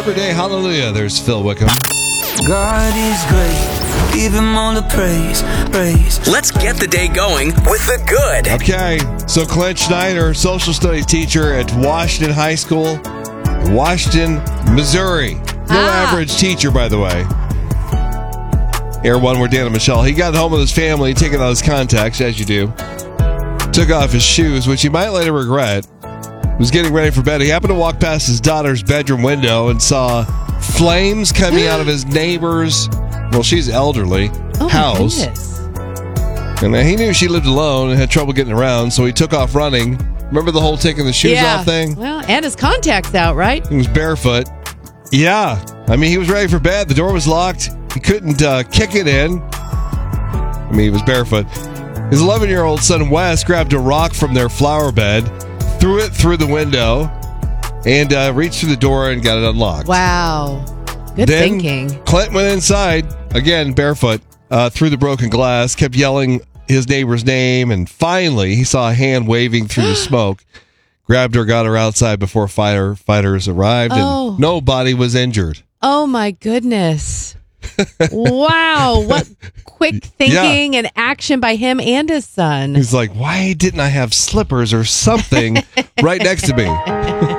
Every day, hallelujah. There's Phil Wickham. God is great. Give him all the praise. Let's get the day going with the good. Okay, so Clint Schneider, social studies teacher at Washington High School, Washington, Missouri. No average teacher, by the way. Air One, we're Dan and Michelle. He got home with his family, taking out his contacts, as you do. Took off his shoes, which he might later regret. Was getting ready for bed. He happened to walk past his daughter's bedroom window and saw flames coming out of his neighbor's, well, she's elderly, house. And he knew she lived alone and had trouble getting around, so he took off running. Remember the whole taking the shoes off thing? Well, and his contacts out, right? He was barefoot. Yeah. I mean, he was ready for bed. The door was locked. He couldn't kick it in. I mean, he was barefoot. His 11-year-old son, Wes, grabbed a rock from their flower bed, threw it through the window, and reached through the door and got it unlocked. Wow. Good thinking. Clint went inside, again, barefoot, through the broken glass, kept yelling his neighbor's name, and finally he saw a hand waving through the smoke. Grabbed her, got her outside before firefighters arrived, and nobody was injured. Oh, my goodness. Wow. What quick thinking and action by him and his son. He's like, why didn't I have slippers or something right next to me?